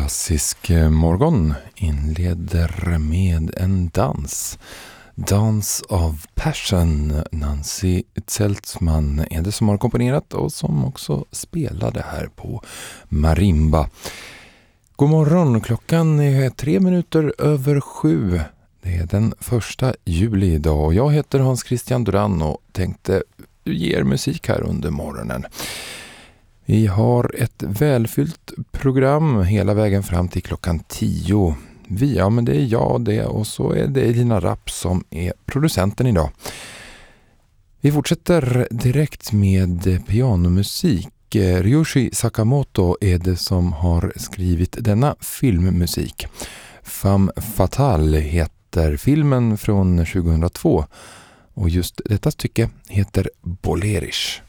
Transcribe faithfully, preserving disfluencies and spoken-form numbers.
Klassisk morgon inleder med en dans. Dance of Passion. Nancy Zeltzman är det som har komponerat och som också spelade här på marimba. God morgon, klockan är tre minuter över sju. Det är den första juli idag och jag heter Hans Christian Duran och tänkte ge er musik här under morgonen. Vi har ett välfyllt program hela vägen fram till klockan tio. Vi, ja men det är jag det och så är det Elina Rapp som är producenten idag. Vi fortsätter direkt med pianomusik. Ryuichi Sakamoto är det som har skrivit denna filmmusik. Femme Fatale heter filmen från tjugohundratvå och just detta stycke heter Bolerisch.